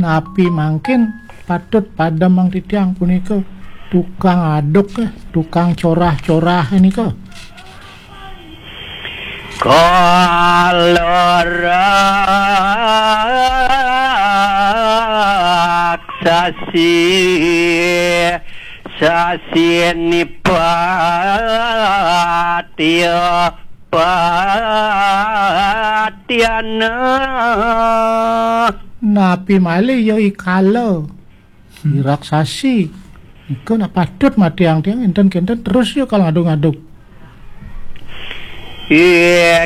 Napi mangkin patut pada mang titiang punika tukang aduk tukang corah-corah ini ke. Kalau raksasi sasinipatya patiana Napi malih ya ikala raksasi iku nak patut mati yang tiang enten-enten terus ya kalau ngaduk-ngaduk